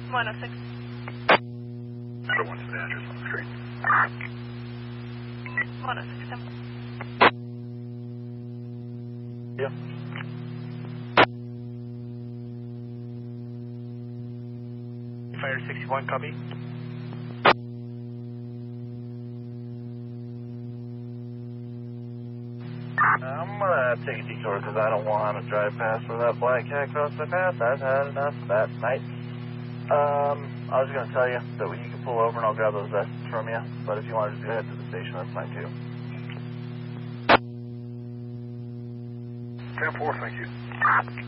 106. What's the address on the screen? 106. Yeah. Fire 61, copy. I'm gonna take a detour because I don't want to drive past where that black cat crossed my path. I've had enough that night. I was gonna tell you that you can pull over and I'll grab those vests from you, but if you want to just go ahead to the station, that's fine too. 10-4, thank you.